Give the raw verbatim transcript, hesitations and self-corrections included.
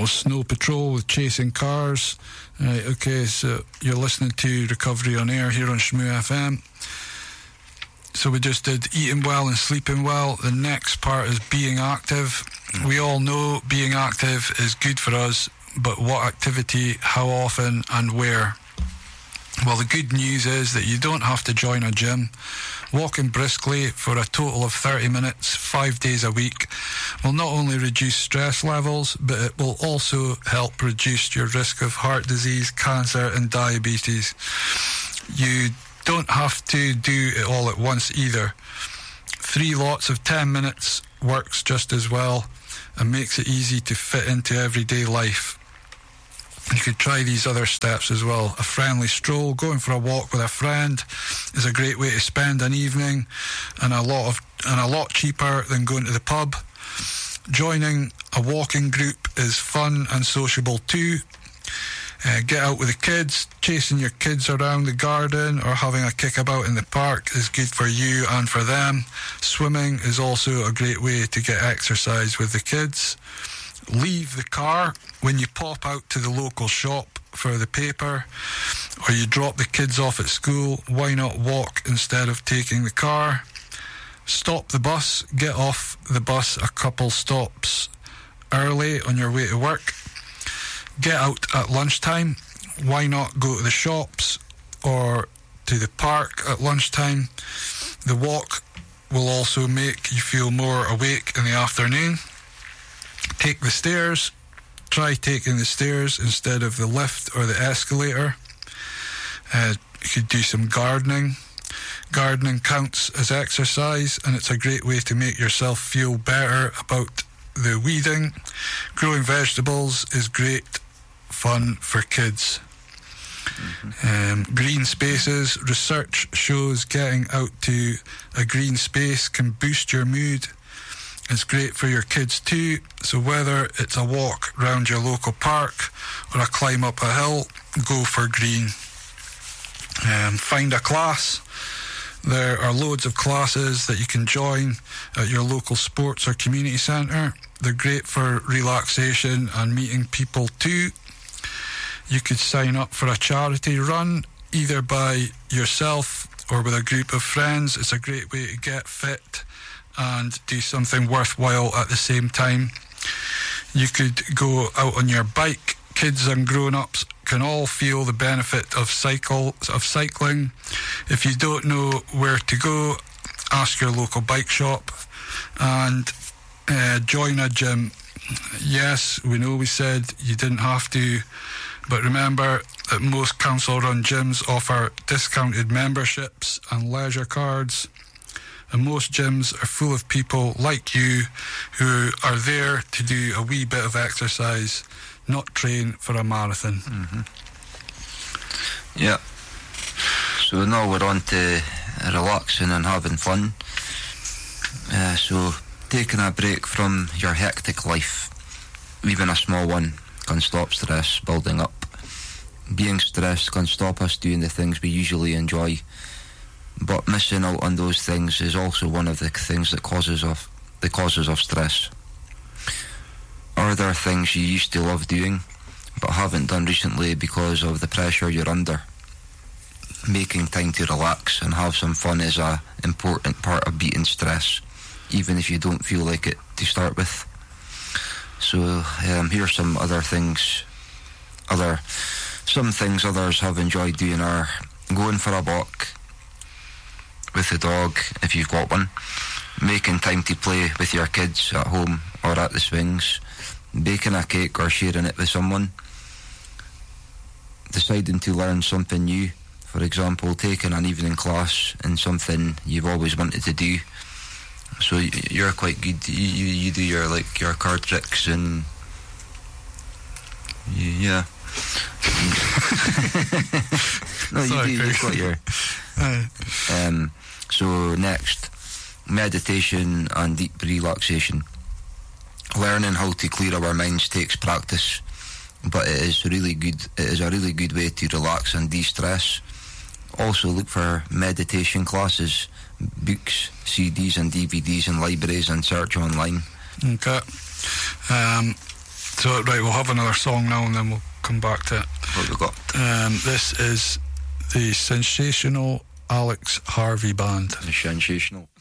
that was Snow Patrol with Chasing Cars. Right, okay, so you're listening to Recovery on Air here on Shmoo F M. So we just did eating well and sleeping well. The next part is being active. Mm. We all know being active is good for us, but what activity, how often, and where? Well, the good news is that you don't have to join a gym. Walking briskly for a total of thirty minutes, five days a week, will not only reduce stress levels, but it will also help reduce your risk of heart disease, cancer, and diabetes. You don't have to do it all at once either. Three lots of ten minutes works just as well and makes it easy to fit into everyday life. You could try these other steps as well. A friendly stroll, going for a walk with a friend is a great way to spend an evening, and a lot of and a lot cheaper than going to the pub. Joining a walking group is fun and sociable too. Uh, get out with the kids. Chasing your kids around the garden or having a kickabout in the park is good for you and for them. Swimming is also a great way to get exercise with the kids. Leave the car when you pop out to the local shop for the paper, or you drop the kids off at school. Why not walk instead of taking the car? Stop the bus. Get off the bus a couple stops early on your way to work. Get out at lunchtime. Why not go to the shops or to the park at lunchtime? The walk will also make you feel more awake in the afternoon. Take the stairs. Try taking the stairs instead of the lift or the escalator. Uh, you could do some gardening. Gardening counts as exercise, and it's a great way to make yourself feel better about the weeding. Growing vegetables is great fun for kids. Mm-hmm. Um, green spaces. Research shows getting out to a green space can boost your mood. It's great for your kids too, so whether it's a walk round your local park or a climb up a hill, go for green. Um, find a class. There are loads of classes that you can join at your local sports or community centre. They're great for relaxation and meeting people too. You could sign up for a charity run, either by yourself or with a group of friends. It's a great way to get fit and do something worthwhile at the same time. You could go out on your bike. Kids and grown-ups can all feel the benefit of cycle of cycling. If you don't know where to go, ask your local bike shop and uh, join a gym. Yes, we know we said you didn't have to, but remember that most council-run gyms offer discounted memberships and leisure cards. And most gyms are full of people like you who are there to do a wee bit of exercise, not train for a marathon. Mm-hmm. Yeah. So now we're on to relaxing and having fun. Uh, so taking a break from your hectic life, even a small one, can stop stress building up. Being stressed can stop us doing the things we usually enjoy. But missing out on those things is also one of the things that causes of the causes of stress. Are there things you used to love doing but haven't done recently because of the pressure you're under? Making time to relax and have some fun is an important part of beating stress, even if you don't feel like it to start with. So um, here's some other things. Other some things others have enjoyed doing are going for a walk with the dog, if you've got one, making time to play with your kids at home or at the swings, baking a cake or sharing it with someone, deciding to learn something new, for example, taking an evening class in something you've always wanted to do. So you're quite good, you, you, you do your, like, your card tricks and, you, yeah. No, Sorry, you do, you've got your... Um, so next, meditation and deep relaxation. Learning how to clear our minds takes practice, but it is really good. It is a really good way to relax and de-stress. Also, look for meditation classes, books, C Ds and D V Ds in libraries, and search online. Okay. Um, So, right, we'll have another song now and then we'll come back to it. What we got? Um, this is the Sensational Alex Harvey Band. The Sensational.